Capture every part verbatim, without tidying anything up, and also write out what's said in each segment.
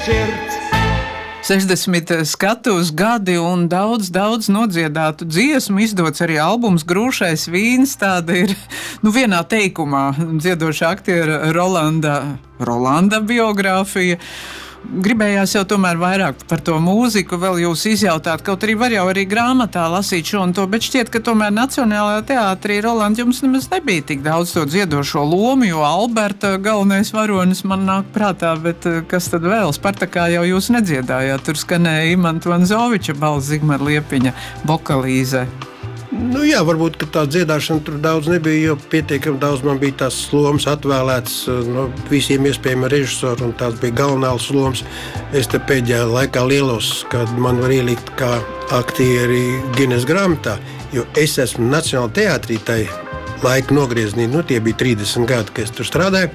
sešdesmit skatuves gadi un daudz, daudz nodziedātu dziesmu, izdots arī albums Grūšais vīns. Tāda ir, nu, vienā teikumā dziedoša aktiera Rolanda, Rolanda biogrāfija. Gribējās jau tomēr vairāk par to mūziku vēl jūs izjautāt, kaut arī var jau arī grāmatā lasīt šo un to, bet šķiet, ka tomēr Nacionālajā teātrī, Roland, jums nemaz nebija tik daudz to dziedošo lomu, jo Alberta galvenais varonis man nāk prātā, bet kas tad vēl? Spartakā jau jūs nedziedājāt, tur skanēja Imanta Vanzoviča balss, Zigmara Liepiņa vokalīze. Nu jā, varbūt, ka tā dziedāšana tur daudz nebija, jo pietiekami daudz man bija tās lomas atvēlētas no visiem iespējamiem režisoru, un tās bija galvenās lomas. Es te pēdējā laikā lielos, kad man var ielikt kā aktieri Guinness grāmatā, jo es esmu Nacionālajā teātrī tai laika nogrieznī, nu tie bija trīsdesmit gadi, kad es tur strādāju,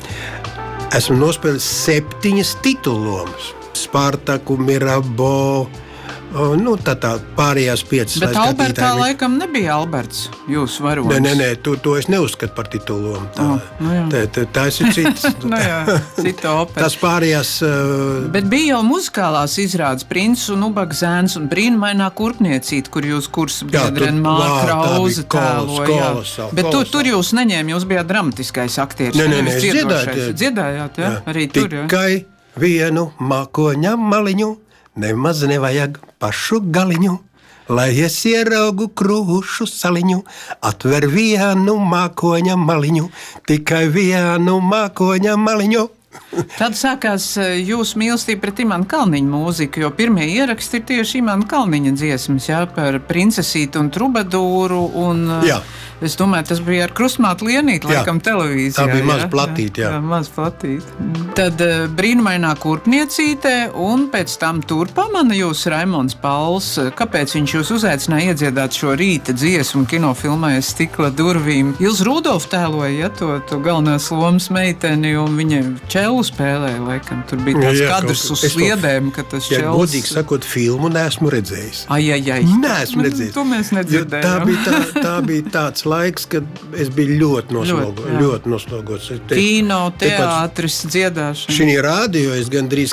esmu nospēlējis septiņas titulomas. Spartaku, Mirabeau, nu, tā tā pārējās piecas. Bet Albertā laikam nebija Alberts, jūs varonis. Nē, nē, nē, to, to es neuzskatu par titulomu. Tā, oh, nu tā, tā, tās ir cits. Nu jā, cita opera. Tas pārējās... Uh... Bet bija jau muzikālās izrādes Princis un Ubaga zēns un Brīnumainā kurpniecīte, kur jūs kursu biedreni Māra Krauze tēloja. Bet tu, tur jūs neņēma, jūs bijāt dramatiskais aktieris. Nē, nē, nē, es dziedāju. Dziedājāt, jā? Jā. Arī tur, jā? Tikai vienu mākoņa maliņu. Nemaz nevajag pašu galiņu, lai es ieraugu krūšu saliņu, atver vienu mākoņa maliņu, tikai vienu mākoņa maliņu. Tad sākās jūsu mīlestība pret Imanta Kalniņa mūziku, jo pirmie ieraksti ir tieši Imanta Kalniņa dziesmas, jā, par princesīti un trubadūru, un jā. Es domāju, tas bija ar Krustmātu Lienīti, laikam televīzijā. Tā bija maz platīte, jā. jā. jā maz platīte. Tad uh, Brīnumainā kurpniecītē, un pēc tam tur pamana jūs Raimonds Pauls. Kāpēc viņš jūs uzaicināja iedziedāt šo rīta dziesmu kinofilmai Stikla durvīm? Ils Rudolf tēloja, ja, to, to galvenās lomas meiteni, un viņa čelu spēlēja, laikam. Tur bija tāds jā, jā, kadrs uz sliedēm, ka tas čels... Ja godīgi sakot, filmu neesmu redzējis. Ai, ai, ai. Neesmu redzējis. To mēs nedzirdējām. Tā bija, tā, tā bija tāds laiks, kad es biju ļoti noslogots. Ļoti, ļoti noslogots. Kino, teātris, dziedāšana. Šī rādio es gandrīz